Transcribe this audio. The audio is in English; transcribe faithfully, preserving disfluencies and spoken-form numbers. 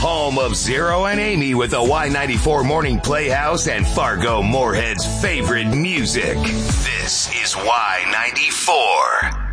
home of Zero and Amy with the Y ninety-four Morning Playhouse and Fargo Moorhead's favorite music. This is Y ninety-four.